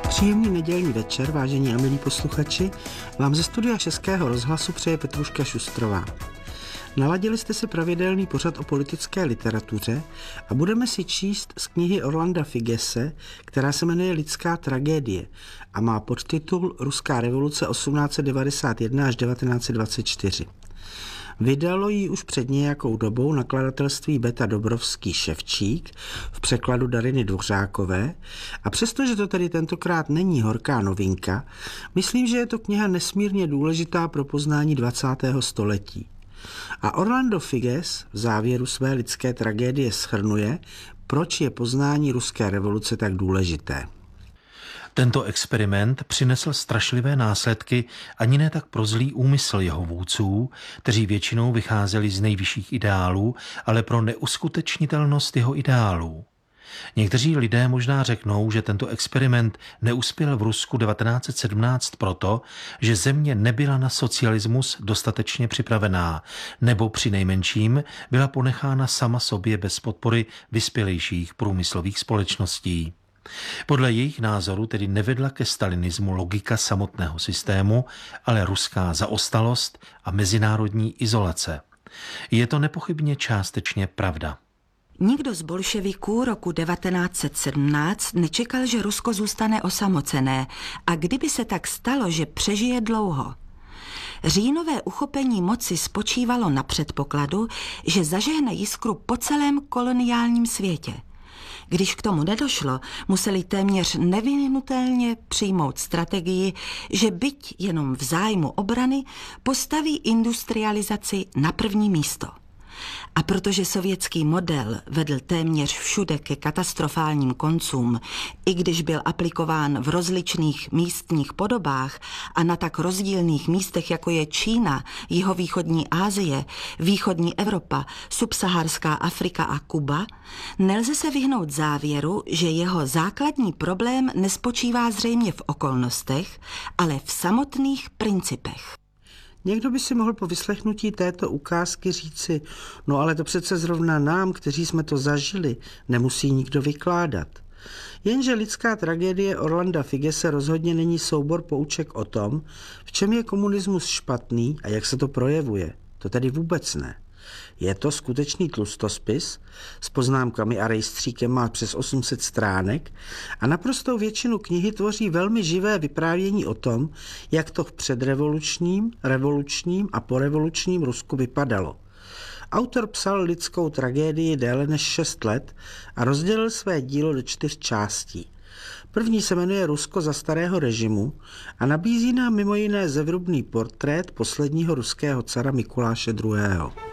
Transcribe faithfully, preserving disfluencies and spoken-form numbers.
Příjemný nedělní večer, vážení a milí posluchači, vám ze studia Českého rozhlasu přeje Petruška Šustrová. Naladili jste si pravidelný pořad o politické literatuře a budeme si číst z knihy Orlanda Figese, která se jmenuje Lidská tragédie a má podtitul Ruská revoluce osmnáct set devadesát jedna až devatenáct set dvacet čtyři. Vydalo ji už před nějakou dobou nakladatelství Beta Dobrovský Ševčík v překladu Dariny Dvořákové a přestože to tedy tentokrát není horká novinka, myslím, že je to kniha nesmírně důležitá pro poznání dvacátého století. A Orlando Figes v závěru své Lidské tragédie shrnuje, proč je poznání ruské revoluce tak důležité. Tento experiment přinesl strašlivé následky ani ne tak pro zlý úmysl jeho vůdců, kteří většinou vycházeli z nejvyšších ideálů, ale pro neuskutečnitelnost jeho ideálů. Někteří lidé možná řeknou, že tento experiment neuspěl v Rusku devatenáct set sedmnáct proto, že země nebyla na socialismus dostatečně připravená, nebo přinejmenším byla ponechána sama sobě bez podpory vyspělejších průmyslových společností. Podle jejich názoru tedy nevedla ke stalinismu logika samotného systému, ale ruská zaostalost a mezinárodní izolace. Je to nepochybně částečně pravda. Nikdo z bolševiků roku devatenáct set sedmnáct nečekal, že Rusko zůstane osamocené a kdyby se tak stalo, že přežije dlouho. Říjnové uchopení moci spočívalo na předpokladu, že zažehne jiskru po celém koloniálním světě. Když k tomu nedošlo, museli téměř nevyhnutelně přijmout strategii, že byť jenom v zájmu obrany postaví industrializaci na první místo. A protože sovětský model vedl téměř všude ke katastrofálním koncům, i když byl aplikován v rozličných místních podobách a na tak rozdílných místech, jako je Čína, jihovýchodní Asie, východní Evropa, subsaharská Afrika a Kuba, nelze se vyhnout závěru, že jeho základní problém nespočívá zřejmě v okolnostech, ale v samotných principech. Někdo by si mohl po vyslechnutí této ukázky říci, no ale to přece zrovna nám, kteří jsme to zažili, nemusí nikdo vykládat. Jenže Lidská tragédie Orlanda Figese rozhodně není soubor pouček o tom, v čem je komunismus špatný a jak se to projevuje. To tedy vůbec ne. Je to skutečný tlustospis s poznámkami a rejstříkem, má přes osm set stránek a naprostou většinu knihy tvoří velmi živé vyprávění o tom, jak to v předrevolučním, revolučním a porevolučním Rusku vypadalo. Autor psal Lidskou tragédii déle než šest let a rozdělil své dílo do čtyř částí. První se jmenuje Rusko za starého režimu a nabízí nám mimo jiné zevrubný portrét posledního ruského cara Mikuláše druhého.